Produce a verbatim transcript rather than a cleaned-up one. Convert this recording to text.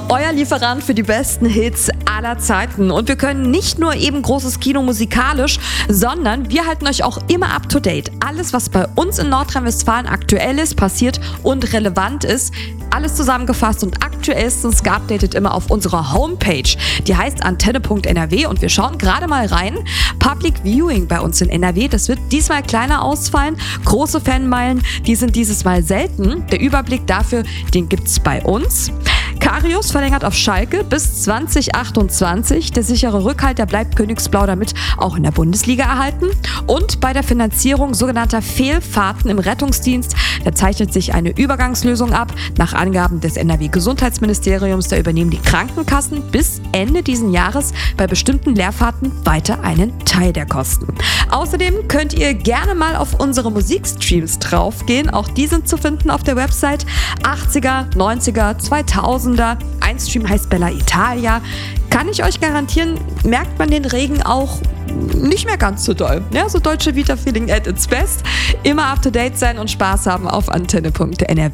euer Lieferant für die besten Hits aller Zeiten. Und wir können nicht nur eben großes Kino musikalisch, sondern wir halten euch auch immer up to date. Alles, was bei uns in Nordrhein-Westfalen aktuell ist, passiert und relevant ist, alles zusammengefasst und aktuellstens geupdatet immer auf unserer Homepage. Die heißt antenne punkt n r w und wir schauen gerade mal rein. Public Viewing bei uns in N R W, das wird diesmal kleiner ausfallen. Große Fanmeilen, die sind dieses Mal selten. Der Überblick dafür, den gibt's bei uns. Karius verlängert auf Schalke bis zwanzig achtundzwanzig. Der sichere Rückhalt, der bleibt Königsblau damit auch in der Bundesliga erhalten. Und bei der Finanzierung sogenannter Fehlfahrten im Rettungsdienst, da zeichnet sich eine Übergangslösung ab. Nach Angaben des N R W-Gesundheitsministeriums, da übernehmen die Krankenkassen bis Ende diesen Jahres bei bestimmten Leerfahrten weiter einen Teil der Kosten. Außerdem könnt ihr gerne mal auf unsere Musikstreams draufgehen. Auch die sind zu finden auf der Website. achtziger, neunziger, zweitausender. Ein Stream heißt Bella Italia. Kann ich euch garantieren, merkt man den Regen auch nicht mehr ganz so doll. Ja, so Deutsche Vita Feeling at its best. Immer up to date sein und Spaß haben auf antenne punkt n r w.